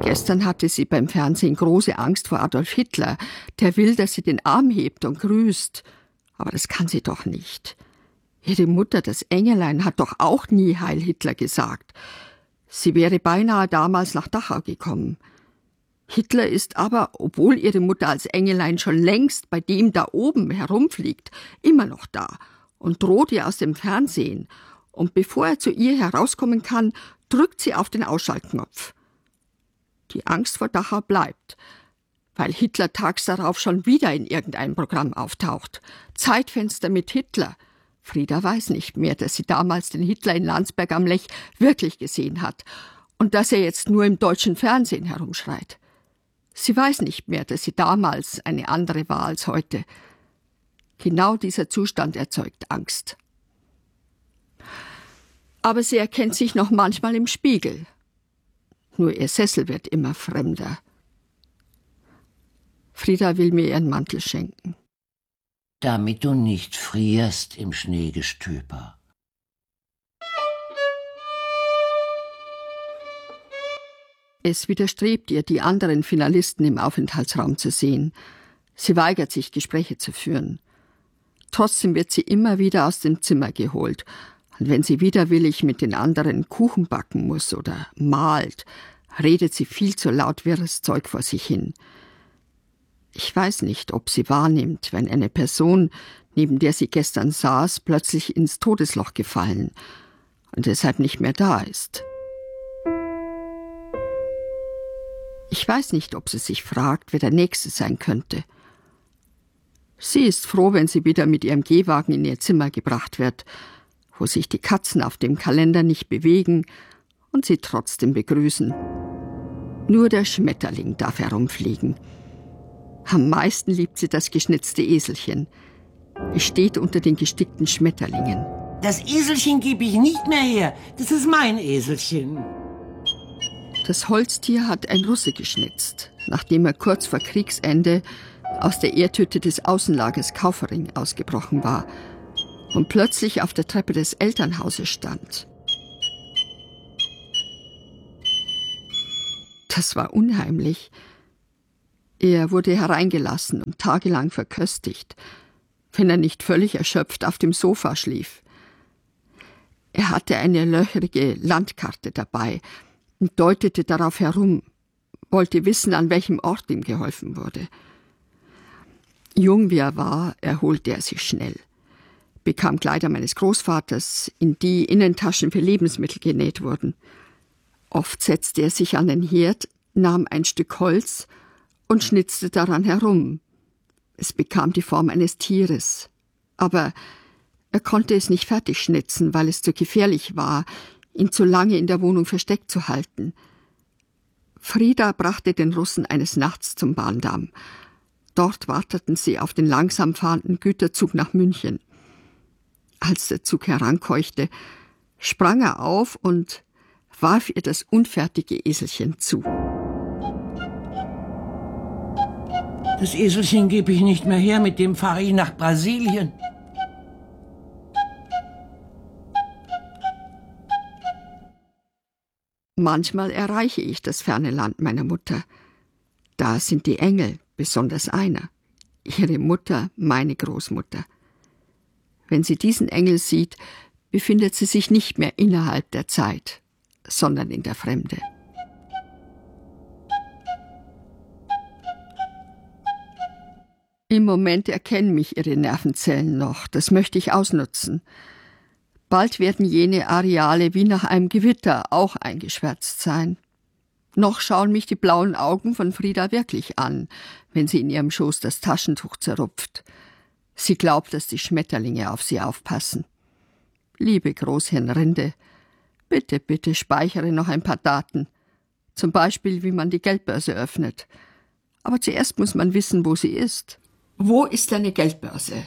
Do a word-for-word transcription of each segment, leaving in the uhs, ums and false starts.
Gestern hatte sie beim Fernsehen große Angst vor Adolf Hitler. Der will, dass sie den Arm hebt und grüßt. Aber das kann sie doch nicht. Ihre Mutter, das Engelein, hat doch auch nie Heil Hitler gesagt. Sie wäre beinahe damals nach Dachau gekommen. Hitler ist aber, obwohl ihre Mutter als Engelein schon längst bei dem da oben herumfliegt, immer noch da und droht ihr aus dem Fernsehen. Und bevor er zu ihr herauskommen kann, drückt sie auf den Ausschaltknopf. Die Angst vor Dachau bleibt, weil Hitler tags darauf schon wieder in irgendeinem Programm auftaucht. Zeitfenster mit Hitler. Frieda weiß nicht mehr, dass sie damals den Hitler in Landsberg am Lech wirklich gesehen hat und dass er jetzt nur im deutschen Fernsehen herumschreit. Sie weiß nicht mehr, dass sie damals eine andere war als heute. Genau dieser Zustand erzeugt Angst. Aber sie erkennt sich noch manchmal im Spiegel. Nur ihr Sessel wird immer fremder. Frieda will mir ihren Mantel schenken. Damit du nicht frierst im Schneegestöber. Es widerstrebt ihr, die anderen Finalisten im Aufenthaltsraum zu sehen. Sie weigert sich, Gespräche zu führen. Trotzdem wird sie immer wieder aus dem Zimmer geholt. Und wenn sie widerwillig mit den anderen Kuchen backen muss oder malt, redet sie viel zu laut wirres Zeug vor sich hin. Ich weiß nicht, ob sie wahrnimmt, wenn eine Person, neben der sie gestern saß, plötzlich ins Todesloch gefallen und deshalb nicht mehr da ist. Ich weiß nicht, ob sie sich fragt, wer der Nächste sein könnte. Sie ist froh, wenn sie wieder mit ihrem Gehwagen in ihr Zimmer gebracht wird, wo sich die Katzen auf dem Kalender nicht bewegen und sie trotzdem begrüßen. Nur der Schmetterling darf herumfliegen. Am meisten liebt sie das geschnitzte Eselchen. Es steht unter den gestickten Schmetterlingen. Das Eselchen gebe ich nicht mehr her. Das ist mein Eselchen. Das Holztier hat ein Russe geschnitzt, nachdem er kurz vor Kriegsende aus der Erdhütte des Außenlagers Kaufering ausgebrochen war und plötzlich auf der Treppe des Elternhauses stand. Das war unheimlich. Er wurde hereingelassen und tagelang verköstigt, wenn er nicht völlig erschöpft auf dem Sofa schlief. Er hatte eine löcherige Landkarte dabei und deutete darauf herum, wollte wissen, an welchem Ort ihm geholfen wurde. Jung wie er war, erholte er sich schnell, bekam Kleider meines Großvaters, in die Innentaschen für Lebensmittel genäht wurden. Oft setzte er sich an den Herd, nahm ein Stück Holz und schnitzte daran herum. Es bekam die Form eines Tieres, aber er konnte es nicht fertig schnitzen, weil es zu gefährlich war, ihn zu lange in der Wohnung versteckt zu halten. Frieda brachte den Russen eines Nachts zum Bahndamm. Dort warteten sie auf den langsam fahrenden Güterzug nach München. Als der Zug herankeuchte, sprang er auf und warf ihr das unfertige Eselchen zu. Das Eselchen gebe ich nicht mehr her, mit dem fahre ich nach Brasilien. Manchmal erreiche ich das ferne Land meiner Mutter. Da sind die Engel, besonders einer. Ihre Mutter, meine Großmutter. Wenn sie diesen Engel sieht, befindet sie sich nicht mehr innerhalb der Zeit, sondern in der Fremde. Im Moment erkennen mich ihre Nervenzellen noch, das möchte ich ausnutzen. Bald werden jene Areale wie nach einem Gewitter auch eingeschwärzt sein. Noch schauen mich die blauen Augen von Frieda wirklich an, wenn sie in ihrem Schoß das Taschentuch zerrupft. Sie glaubt, dass die Schmetterlinge auf sie aufpassen. Liebe Großhirnrinde, bitte, bitte speichere noch ein paar Daten. Zum Beispiel, wie man die Geldbörse öffnet. Aber zuerst muss man wissen, wo sie ist. Wo ist deine Geldbörse?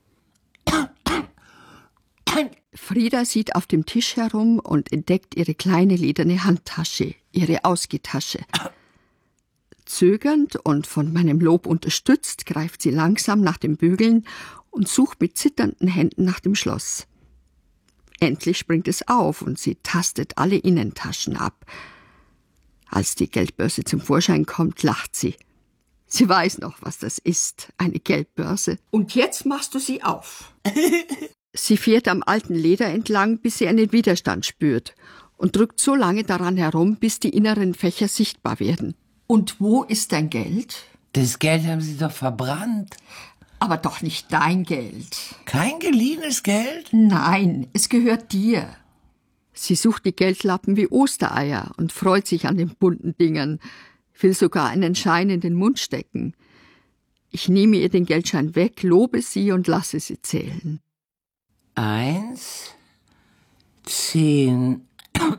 Frieda sieht auf dem Tisch herum und entdeckt ihre kleine lederne Handtasche, ihre Ausgehtasche. Zögernd und von meinem Lob unterstützt, greift sie langsam nach den Bügeln und sucht mit zitternden Händen nach dem Schloss. Endlich springt es auf und sie tastet alle Innentaschen ab. Als die Geldbörse zum Vorschein kommt, lacht sie. Sie weiß noch, was das ist, eine Geldbörse. Und jetzt machst du sie auf. Sie fährt am alten Leder entlang, bis sie einen Widerstand spürt und drückt so lange daran herum, bis die inneren Fächer sichtbar werden. Und wo ist dein Geld? Das Geld haben Sie doch verbrannt. Aber doch nicht dein Geld. Kein geliehenes Geld? Nein, es gehört dir. Sie sucht die Geldlappen wie Ostereier und freut sich an den bunten Dingern, will sogar einen Schein in den Mund stecken. Ich nehme ihr den Geldschein weg, lobe sie und lasse sie zählen. Eins, zehn,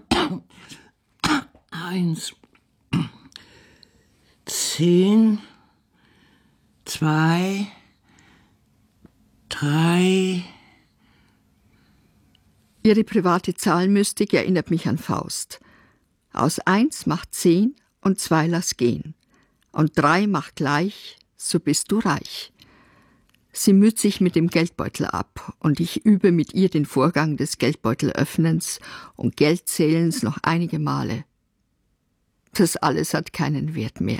eins, zehn, zwei, drei. Ihre private Zahlmystik erinnert mich an Faust. Aus eins macht zehn und zwei lass gehen. Und drei macht gleich, so bist du reich. Sie müht sich mit dem Geldbeutel ab und ich übe mit ihr den Vorgang des Geldbeutelöffnens und Geldzählens noch einige Male. Das alles hat keinen Wert mehr.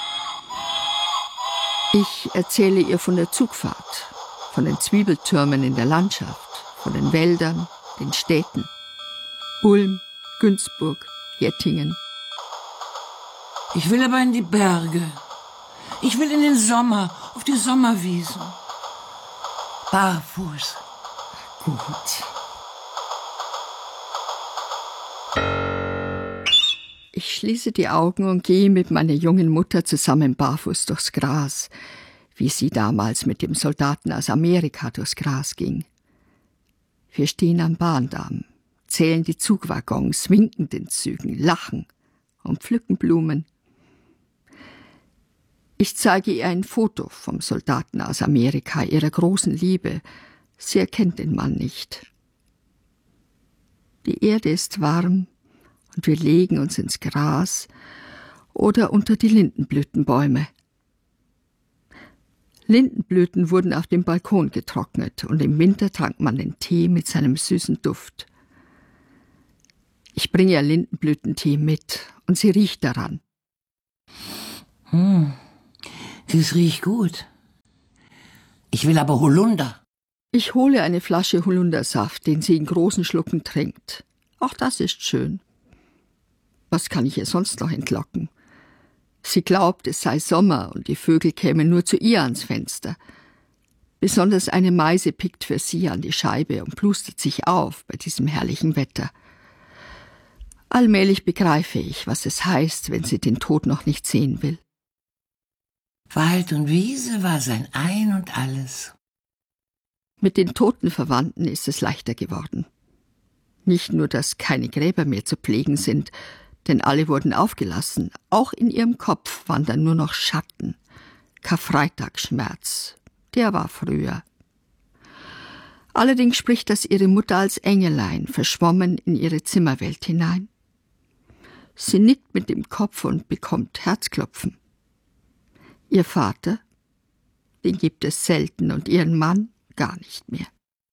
Ich erzähle ihr von der Zugfahrt, von den Zwiebeltürmen in der Landschaft, von den Wäldern, den Städten. Ulm, Günzburg, Jettingen. Ich will aber in die Berge. Ich will in den Sommer, auf die Sommerwiesen. Barfuß. Gut. Ich schließe die Augen und gehe mit meiner jungen Mutter zusammen barfuß durchs Gras, wie sie damals mit dem Soldaten aus Amerika durchs Gras ging. Wir stehen am Bahndamm, zählen die Zugwaggons, winken den Zügen, lachen und pflücken Blumen. Ich zeige ihr ein Foto vom Soldaten aus Amerika, ihrer großen Liebe. Sie erkennt den Mann nicht. Die Erde ist warm und wir legen uns ins Gras oder unter die Lindenblütenbäume. Lindenblüten wurden auf dem Balkon getrocknet und im Winter trank man den Tee mit seinem süßen Duft. Ich bringe ihr Lindenblütentee mit und sie riecht daran. Hm, das riecht gut. Ich will aber Holunder. Ich hole eine Flasche Holundersaft, den sie in großen Schlucken trinkt. Auch das ist schön. Was kann ich ihr sonst noch entlocken? Sie glaubt, es sei Sommer und die Vögel kämen nur zu ihr ans Fenster. Besonders eine Meise pickt für sie an die Scheibe und plustert sich auf bei diesem herrlichen Wetter. Allmählich begreife ich, was es heißt, wenn sie den Tod noch nicht sehen will. Wald und Wiese war sein Ein und Alles. Mit den toten Verwandten ist es leichter geworden. Nicht nur, dass keine Gräber mehr zu pflegen sind, denn alle wurden aufgelassen. Auch in ihrem Kopf wandern nur noch Schatten. Karfreitagsschmerz, der war früher. Allerdings spricht das ihre Mutter als Engelein, verschwommen in ihre Zimmerwelt hinein. Sie nickt mit dem Kopf und bekommt Herzklopfen. Ihr Vater, den gibt es selten und ihren Mann gar nicht mehr.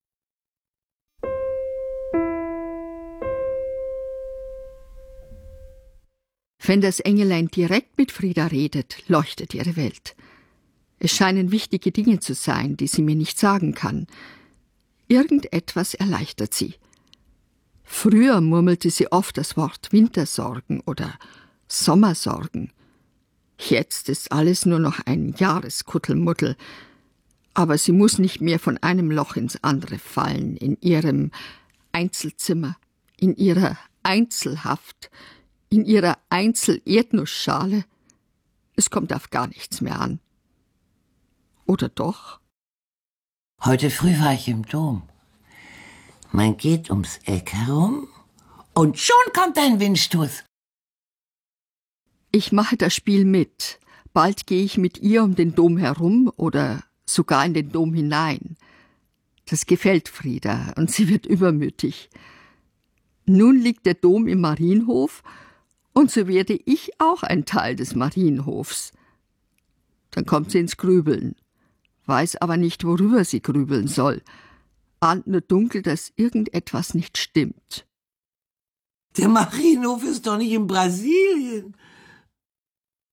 Wenn das Engelein direkt mit Frieda redet, leuchtet ihre Welt. Es scheinen wichtige Dinge zu sein, die sie mir nicht sagen kann. Irgendetwas erleichtert sie. Früher murmelte sie oft das Wort Wintersorgen oder Sommersorgen. Jetzt ist alles nur noch ein Jahreskuddelmuddel. Aber sie muss nicht mehr von einem Loch ins andere fallen, in ihrem Einzelzimmer, in ihrer Einzelhaft, in ihrer Einzel-Erdnussschale. Es kommt auf gar nichts mehr an. Oder doch? Heute früh war ich im Dom. Man geht ums Eck herum und schon kommt ein Windstoß. Ich mache das Spiel mit. Bald gehe ich mit ihr um den Dom herum oder sogar in den Dom hinein. Das gefällt Frieda und sie wird übermütig. Nun liegt der Dom im Marienhof und so werde ich auch ein Teil des Marienhofs. Dann kommt sie ins Grübeln, weiß aber nicht, worüber sie grübeln soll, ahnt nur dunkel, dass irgendetwas nicht stimmt. Der Marienhof ist doch nicht in Brasilien.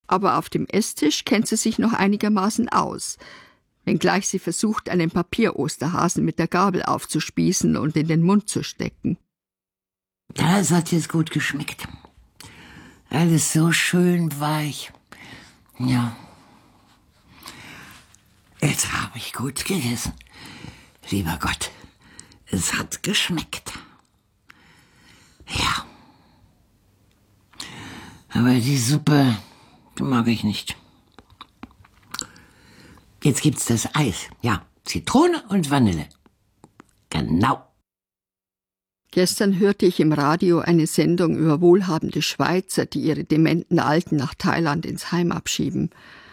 aber auf dem Esstisch kennt sie sich noch einigermaßen aus, wenngleich sie versucht, einen Papierosterhasen mit der Gabel aufzuspießen und in den Mund zu stecken. Das hat jetzt gut geschmeckt. Alles so schön weich. Ja. Jetzt habe ich gut gegessen. Lieber Gott, es hat geschmeckt. Ja. Aber die Suppe, die mag ich nicht. Jetzt gibt's das Eis. Ja, Zitrone und Vanille. Genau. Gestern hörte ich im Radio eine Sendung über wohlhabende Schweizer, die ihre dementen Alten nach Thailand ins Heim abschieben.